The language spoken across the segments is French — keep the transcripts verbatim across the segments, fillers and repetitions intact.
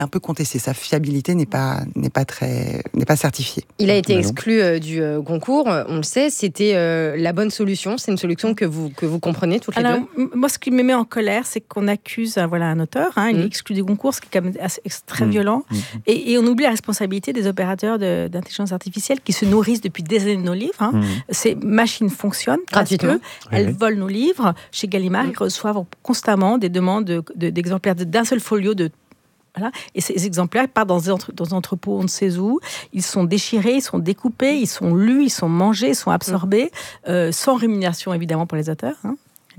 un peu contesté. Sa fiabilité n'est pas, n'est pas, très, n'est pas certifiée. Il a été exclu euh, du euh, concours, on le sait, c'était euh, la bonne solution. C'est une solution que vous, que vous comprenez toutes les Alors, deux. m- Moi, ce qui me met en colère, c'est qu'on accuse euh, voilà, un auteur, hein, il Mmh. est exclu du concours, ce qui est quand même assez, très Mmh. violent. Mmh. Et, et on oublie la responsabilité des opérateurs de, d'intelligence artificielle qui se nourrissent depuis des années de nos livres. Hein. Mmh. Ces machines fonctionnent Gratuitement. elles Oui. volent nos livres. Chez Gallimard, Mmh. ils reçoivent constamment des demandes de, de, d'exemplaires d'un seul folio de Voilà. Et ces exemplaires partent dans des, entre, dans des entrepôts, on ne sait où. Ils sont déchirés, ils sont découpés, ils sont lus, ils sont mangés, ils sont absorbés, euh, sans rémunération évidemment pour les auteurs. Hein.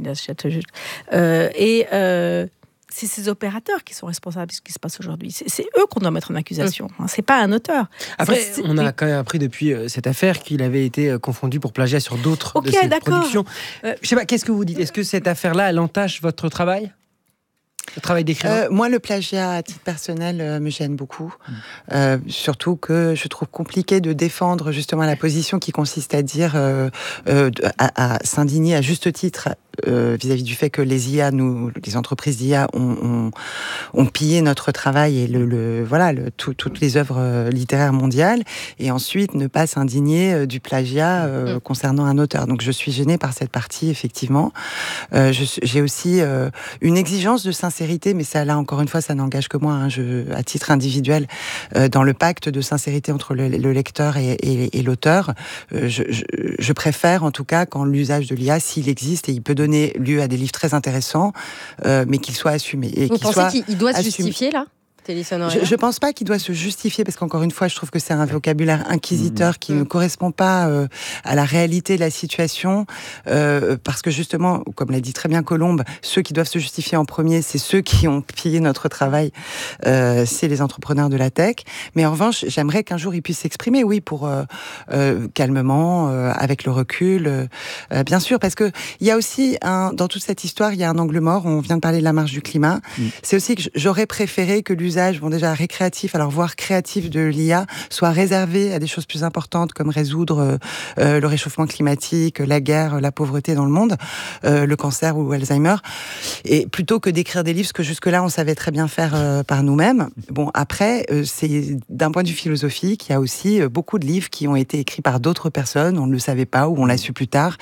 Euh, et euh, c'est ces opérateurs qui sont responsables de ce qui se passe aujourd'hui. C'est, c'est eux qu'on doit mettre en accusation. Hein. C'est pas un auteur. Après, c'est, c'est, on a oui. quand même appris depuis euh, cette affaire qu'il avait été euh, confondu pour plagiat sur d'autres Ok, de ses d'accord. productions. Euh, Je sais pas, qu'est-ce que vous dites ? Est-ce que cette affaire-là, elle entache votre travail ? Le travail d'écrivain ? Euh, moi, le plagiat, à titre personnel, euh, me gêne beaucoup. Euh, surtout que je trouve compliqué de défendre justement la position qui consiste à dire, euh, euh, à, à s'indigner à juste titre euh, vis-à-vis du fait que les I A, nous, les entreprises d'I A, ont, ont, ont pillé notre travail et le, le voilà, le, tout, toutes les œuvres littéraires mondiales, et ensuite ne pas s'indigner euh, du plagiat euh, concernant un auteur. Donc, je suis gênée par cette partie, effectivement. Euh, je, j'ai aussi euh, une exigence de sincérité, mais ça, là, encore une fois, ça n'engage que moi, hein, je, à titre individuel, euh, dans le pacte de sincérité entre le, le lecteur et, et, et l'auteur. Euh, je, je, je préfère, en tout cas, quand l'usage de l'I A, s'il existe, et il peut donner lieu à des livres très intéressants, euh, mais qu'il soit assumé. Et Vous qu'il pensez soit qu'il doit se assumé. justifier, là ? Je, je pense pas qu'il doit se justifier, parce qu'encore une fois, je trouve que c'est un vocabulaire inquisiteur qui mmh. ne correspond pas euh, à la réalité de la situation, euh, parce que justement, comme l'a dit très bien Colombe, ceux qui doivent se justifier en premier, c'est ceux qui ont pillé notre travail, euh, c'est les entrepreneurs de la tech. Mais en revanche, j'aimerais qu'un jour ils puissent s'exprimer, oui, pour euh, euh, calmement, euh, avec le recul, euh, bien sûr, parce que il y a aussi un, dans toute cette histoire, il y a un angle mort. On vient de parler de la marche du climat. Mmh. C'est aussi que j'aurais préféré que l'usage bon déjà récréatif, alors voire créatif de l'I A soit réservé à des choses plus importantes comme résoudre euh, le réchauffement climatique, la guerre, la pauvreté dans le monde, euh, le cancer ou Alzheimer, et plutôt que d'écrire des livres, ce que jusque-là on savait très bien faire euh, par nous-mêmes. Bon, après, euh, c'est d'un point de vue philosophique, il y a aussi euh, beaucoup de livres qui ont été écrits par d'autres personnes, on ne le savait pas ou on l'a su plus tard.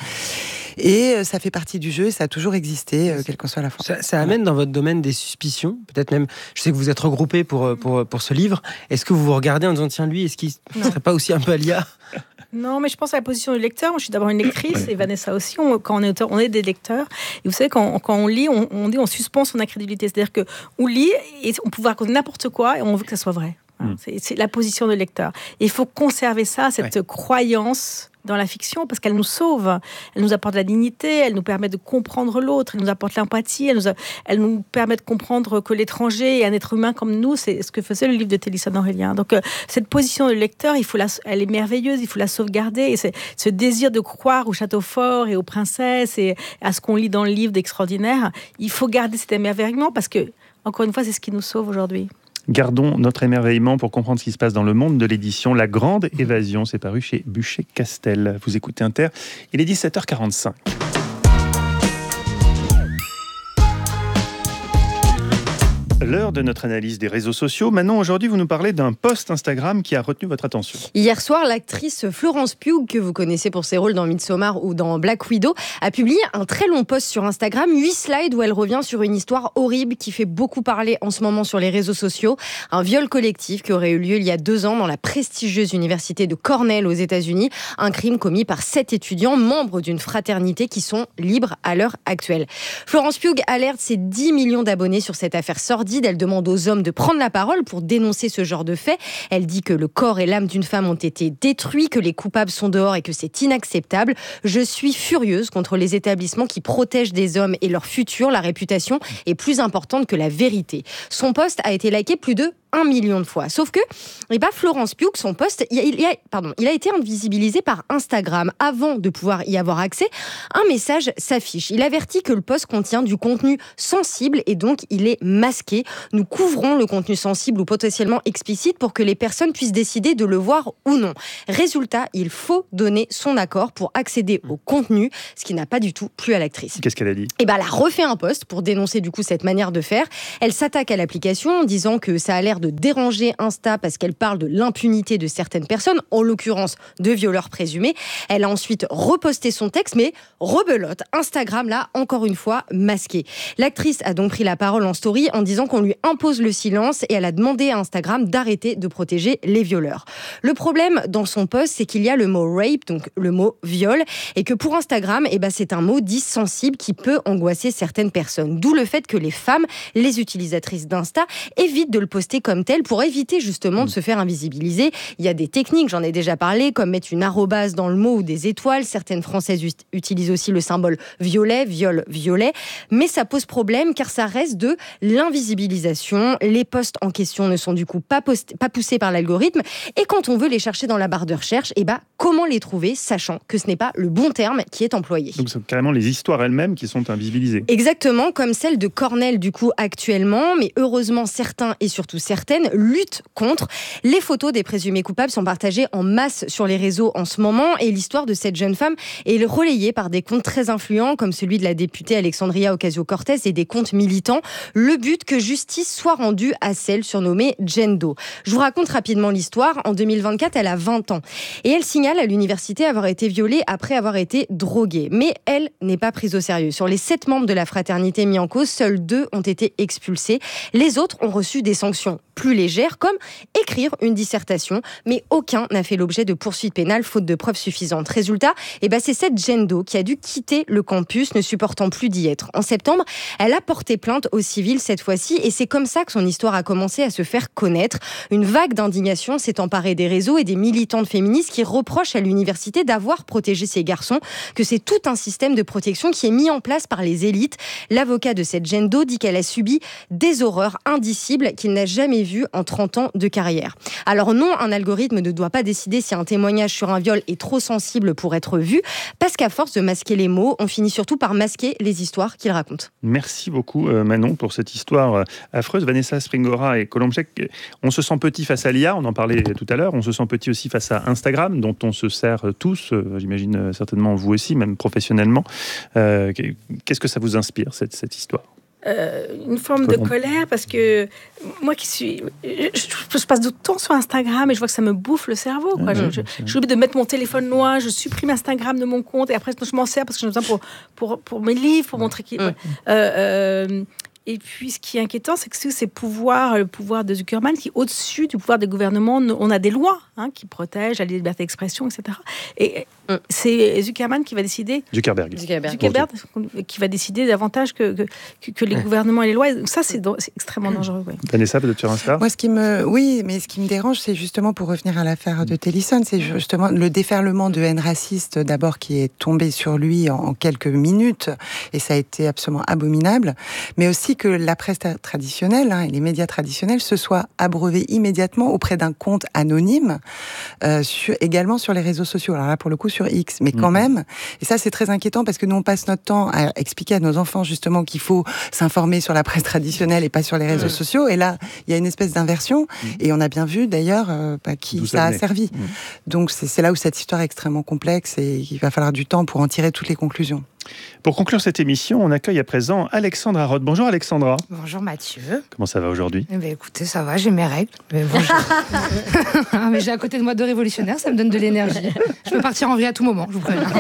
Et euh, ça fait partie du jeu, ça a toujours existé, euh, quelle qu'en soit la forme. Ça, ça amène dans votre domaine des suspicions, peut-être même, je sais que vous êtes regroupés pour, pour, pour ce livre. Est-ce que vous vous regardez en disant, tiens, lui, est-ce qu'il ne serait pas aussi un peu à l'I A ? Non, mais je pense à la position du lecteur. Moi, je suis d'abord une lectrice, et Vanessa aussi. On, quand on est auteur, on est des lecteurs. Et vous savez, quand, quand on lit, on, on dit on suspend son incrédulité. C'est-à-dire qu'on lit et on peut raconter n'importe quoi et on veut que ça soit vrai. Mmh. C'est, c'est la position de lecteur. Et il faut conserver ça, cette ouais. croyance dans la fiction, parce qu'elle nous sauve, elle nous apporte la dignité, elle nous permet de comprendre l'autre, elle nous apporte l'empathie, elle nous, a, elle nous permet de comprendre que l'étranger est un être humain comme nous. C'est ce que faisait le livre de Télisson Aurélien. Donc euh, cette position de lecteur, il faut la, elle est merveilleuse, il faut la sauvegarder, et c'est, ce désir de croire au château fort et aux princesses et à ce qu'on lit dans le livre d'extraordinaire, il faut garder cet émerveillement, parce que, encore une fois, c'est ce qui nous sauve aujourd'hui. Gardons notre émerveillement pour comprendre ce qui se passe dans le monde de l'édition La Grande Évasion. C'est paru chez Buchet-Castel. Vous écoutez Inter, il est dix-sept heures quarante-cinq. L'heure de notre analyse des réseaux sociaux. Manon, aujourd'hui, vous nous parlez d'un post Instagram qui a retenu votre attention. Hier soir, l'actrice Florence Pugh, que vous connaissez pour ses rôles dans Midsommar ou dans Black Widow, a publié un très long post sur Instagram, huit slides où elle revient sur une histoire horrible qui fait beaucoup parler en ce moment sur les réseaux sociaux. Un viol collectif qui aurait eu lieu il y a deux ans dans la prestigieuse université de Cornell aux États-Unis. Un crime commis par sept étudiants, membres d'une fraternité qui sont libres à l'heure actuelle. Florence Pugh alerte ses dix millions d'abonnés sur cette affaire sordide. Elle demande aux hommes de prendre la parole pour dénoncer ce genre de fait. Elle dit que le corps et l'âme d'une femme ont été détruits, que les coupables sont dehors et que c'est inacceptable. Je suis furieuse contre les établissements qui protègent des hommes et leur futur. La réputation est plus importante que la vérité. Son post a été liké plus de un million de fois. Sauf que, eh ben, Florence Pugh, son post, il, il, a, pardon, il a été invisibilisé par Instagram. Avant de pouvoir y avoir accès, un message s'affiche. Il avertit que le post contient du contenu sensible et donc il est masqué. Nous couvrons le contenu sensible ou potentiellement explicite pour que les personnes puissent décider de le voir ou non. Résultat, il faut donner son accord pour accéder au contenu, ce qui n'a pas du tout plu à l'actrice. Qu'est-ce qu'elle a dit ? Eh ben, elle a refait un post pour dénoncer du coup cette manière de faire. Elle s'attaque à l'application en disant que ça a l'air l'air de déranger Insta parce qu'elle parle de l'impunité de certaines personnes, en l'occurrence de violeurs présumés. Elle a ensuite reposté son texte, mais rebelote. Instagram l'a encore une fois masqué. L'actrice a donc pris la parole en story en disant qu'on lui impose le silence et elle a demandé à Instagram d'arrêter de protéger les violeurs. Le problème dans son post, c'est qu'il y a le mot rape, donc le mot viol, et que pour Instagram, eh ben, c'est un mot dit sensible qui peut angoisser certaines personnes. D'où le fait que les femmes, les utilisatrices d'Insta, évitent de le poster comme tel pour éviter justement de se faire invisibiliser. Il y a des techniques, j'en ai déjà parlé, comme mettre une arrobase dans le mot ou des étoiles. Certaines Françaises ut- utilisent aussi le symbole violet, viol, violet. Mais ça pose problème car ça reste de l'invisibilisation. Les posts en question ne sont du coup pas, post- pas poussés par l'algorithme. Et quand on veut les chercher dans la barre de recherche, eh ben, comment les trouver, sachant que ce n'est pas le bon terme qui est employé. Donc c'est carrément les histoires elles-mêmes qui sont invisibilisées. Exactement, comme celle de Cornell du coup actuellement, mais heureusement certains et surtout certaines luttent contre. Les photos des présumés coupables sont partagées en masse sur les réseaux en ce moment et l'histoire de cette jeune femme est relayée par des comptes très influents comme celui de la députée Alexandria Ocasio-Cortez et des comptes militants. Le but, que justice soit rendue à celle surnommée Jane Doe. Je vous raconte rapidement l'histoire. En deux mille vingt-quatre, elle a vingt ans et elle signale à l'université avoir été violée après avoir été droguée. Mais elle n'est pas prise au sérieux. Sur les sept membres de la fraternité mis en cause, seuls deux ont été expulsés. Les autres ont reçu des sanctions plus légères, comme écrire une dissertation, mais aucun n'a fait l'objet de poursuites pénales faute de preuves suffisantes. Résultat, eh ben c'est cette Jane Doe qui a dû quitter le campus, ne supportant plus d'y être. En septembre, elle a porté plainte au civil cette fois-ci, et c'est comme ça que son histoire a commencé à se faire connaître. Une vague d'indignation s'est emparée des réseaux et des militantes féministes qui reprochent à l'université d'avoir protégé ces garçons, que c'est tout un système de protection qui est mis en place par les élites. L'avocat de cette Jane Doe dit qu'elle a subi des horreurs indicibles qu'il n'a jamais vues en trente ans de carrière. Alors non, un algorithme ne doit pas décider si un témoignage sur un viol est trop sensible pour être vu, parce qu'à force de masquer les mots, on finit surtout par masquer les histoires qu'il raconte. Merci beaucoup Manon pour cette histoire affreuse. Vanessa Springora et Kolomczek, on se sent petit face à l'I A, on en parlait tout à l'heure, on se sent petit aussi face à Instagram, dont on se sert tous, j'imagine certainement vous aussi, même professionnellement. Euh, qu'est-ce que ça vous inspire, cette, cette histoire ? Euh, une forme de colère, parce que moi qui suis je, je, je passe du temps sur Instagram et je vois que ça me bouffe le cerveau, quoi. Mmh, je, je, je suis obligée de mettre mon téléphone loin, je supprime Instagram de mon compte et après je m'en sers parce que j'ai besoin pour, pour, pour mes livres, pour montrer qu'il... Mmh. Euh, euh, Et puis, ce qui est inquiétant, c'est que c'est pouvoir, le pouvoir de Zuckerman qui est au-dessus du pouvoir des gouvernements. On a des lois hein, qui protègent la liberté d'expression, et cetera. Et mm. c'est Zuckerman qui va décider... Zuckerberg. Zuckerberg. Zuckerberg qui va décider davantage que, que, que les ouais. gouvernements et les lois. Ça, c'est, c'est extrêmement dangereux. Ouais. Vanessa, peut-être sur Insta ? Moi, ce qui me... Oui, mais ce qui me dérange, c'est justement, pour revenir à l'affaire de Tellison, c'est justement le déferlement de haine raciste, d'abord, qui est tombé sur lui en, en quelques minutes. Et ça a été absolument abominable. Mais aussi que la presse traditionnelle hein, et les médias traditionnels se soient abreuvés immédiatement auprès d'un compte anonyme, euh, sur, également sur les réseaux sociaux. Alors là, pour le coup, sur X. Mais quand mmh. même, et ça, c'est très inquiétant parce que nous, on passe notre temps à expliquer à nos enfants, justement, qu'il faut s'informer sur la presse traditionnelle et pas sur les réseaux mmh. sociaux. Et là, il y a une espèce d'inversion. Mmh. Et on a bien vu, d'ailleurs, euh, bah, qui D'où ça, ça a servi. Mmh. Donc, c'est, c'est là où cette histoire est extrêmement complexe et il va falloir du temps pour en tirer toutes les conclusions. Pour conclure cette émission, on accueille à présent Alexandra Roth. Bonjour Alexandra. Bonjour Mathieu. Comment ça va aujourd'hui ? Eh bien, écoutez, ça va, j'ai mes règles. Mais, bon, je... mais j'ai à côté de moi deux révolutionnaires, ça me donne de l'énergie. Je peux partir en vrille à tout moment, je vous préviens.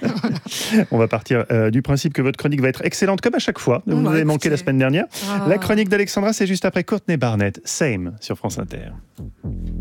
On va partir euh, du principe que votre chronique va être excellente comme à chaque fois. Vous nous avez manqué la semaine dernière. Ah. La chronique d'Alexandra, c'est juste après Courtney Barnett, Same sur France Inter.